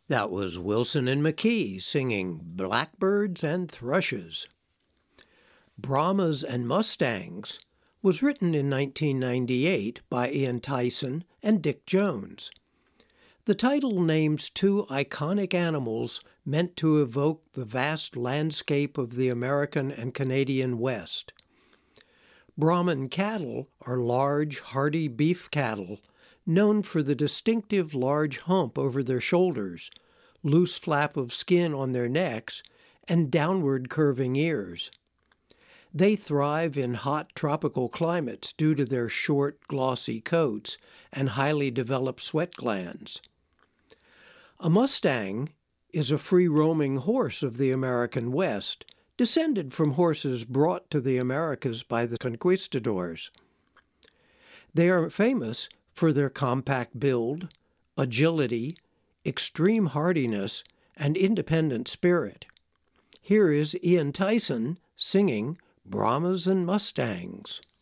That was Wilson and McKee singing Blackbirds and Thrushes. Brahmas and Mustangs was written in 1998 by Ian Tyson and Dick Jones. The title names two iconic animals meant to evoke the vast landscape of the American and Canadian West. Brahman cattle are large, hardy beef cattle known for the distinctive large hump over their shoulders, loose flap of skin on their necks, and downward curving ears. They thrive in hot tropical climates due to their short, glossy coats and highly developed sweat glands. A Mustang is a free-roaming horse of the American West, descended from horses brought to the Americas by the conquistadors. They are famous for their compact build, agility, extreme hardiness, and independent spirit. Here is Ian Tyson singing Brahmas and Mustangs.